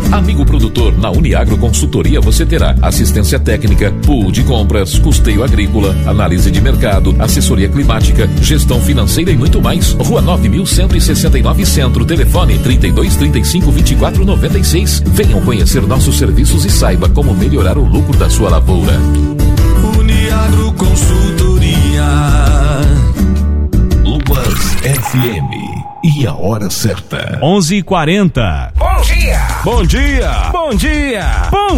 Amigo produtor, na Uniagro Consultoria você terá assistência técnica, pool de compras, custeio agrícola, análise de mercado, assessoria climática, gestão financeira e muito mais. Rua 9.169 Centro, telefone 3235-2496. Venham conhecer nossos serviços e saiba como melhorar o lucro da sua lavoura. Uniagro Consultoria. Luas FM. E a hora certa. 11h40. Bom dia! Bom dia! Bom dia! Bom